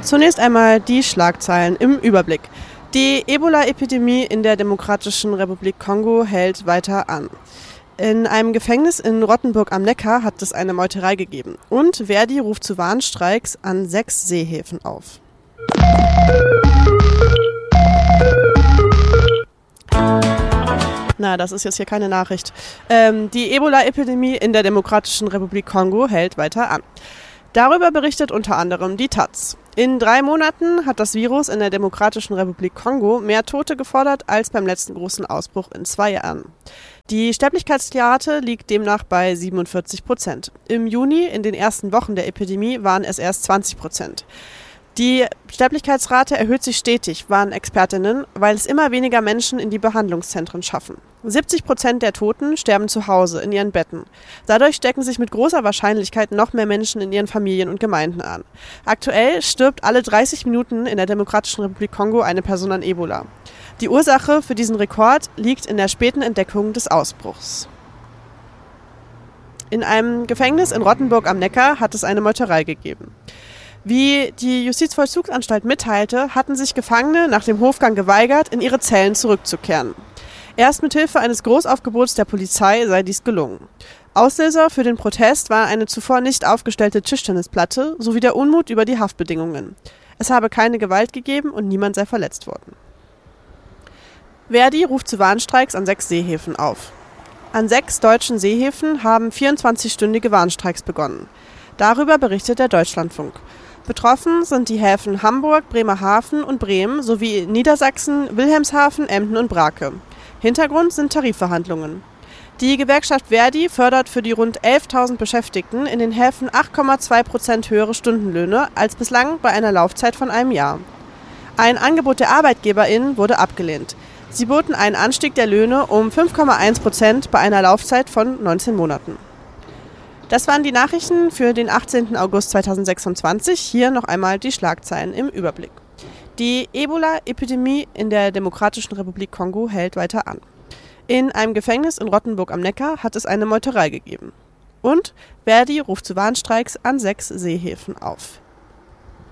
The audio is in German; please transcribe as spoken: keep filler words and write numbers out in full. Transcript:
Zunächst einmal die Schlagzeilen im Überblick. Die Ebola-Epidemie in der Demokratischen Republik Kongo hält weiter an. In einem Gefängnis in Rottenburg am Neckar hat es eine Meuterei gegeben. Und Verdi ruft zu Warnstreiks an sechs Seehäfen auf. Na, das ist jetzt hier keine Nachricht. Ähm, die Ebola-Epidemie in der Demokratischen Republik Kongo hält weiter an. Darüber berichtet unter anderem die Taz. In drei Monaten hat das Virus in der Demokratischen Republik Kongo mehr Tote gefordert als beim letzten großen Ausbruch in zwei Jahren. Die Sterblichkeitsrate liegt demnach bei siebenundvierzig Prozent. Im Juni, in den ersten Wochen der Epidemie, waren es erst zwanzig Prozent. Die Sterblichkeitsrate erhöht sich stetig, warnen Expertinnen, weil es immer weniger Menschen in die Behandlungszentren schaffen. siebzig Prozent der Toten sterben zu Hause in ihren Betten. Dadurch stecken sich mit großer Wahrscheinlichkeit noch mehr Menschen in ihren Familien und Gemeinden an. Aktuell stirbt alle dreißig Minuten in der Demokratischen Republik Kongo eine Person an Ebola. Die Ursache für diesen Rekord liegt in der späten Entdeckung des Ausbruchs. In einem Gefängnis in Rottenburg am Neckar hat es eine Meuterei gegeben. Wie die Justizvollzugsanstalt mitteilte, hatten sich Gefangene nach dem Hofgang geweigert, in ihre Zellen zurückzukehren. Erst mit Hilfe eines Großaufgebots der Polizei sei dies gelungen. Auslöser für den Protest war eine zuvor nicht aufgestellte Tischtennisplatte sowie der Unmut über die Haftbedingungen. Es habe keine Gewalt gegeben und niemand sei verletzt worden. Verdi ruft zu Warnstreiks an sechs Seehäfen auf. An sechs deutschen Seehäfen haben vierundzwanzigstündige Warnstreiks begonnen. Darüber berichtet der Deutschlandfunk. Betroffen sind die Häfen Hamburg, Bremerhaven und Bremen sowie Niedersachsen, Wilhelmshaven, Emden und Brake. Hintergrund sind Tarifverhandlungen. Die Gewerkschaft Verdi fördert für die rund elftausend Beschäftigten in den Häfen acht Komma zwei Prozent höhere Stundenlöhne als bislang bei einer Laufzeit von einem Jahr. Ein Angebot der ArbeitgeberInnen wurde abgelehnt. Sie boten einen Anstieg der Löhne um fünf Komma eins Prozent bei einer Laufzeit von neunzehn Monaten. Das waren die Nachrichten für den achtzehnten August zweitausendsechsundzwanzig. Hier noch einmal die Schlagzeilen im Überblick. Die Ebola-Epidemie in der Demokratischen Republik Kongo hält weiter an. In einem Gefängnis in Rottenburg am Neckar hat es eine Meuterei gegeben. Und Verdi ruft zu Warnstreiks an sechs Seehäfen auf.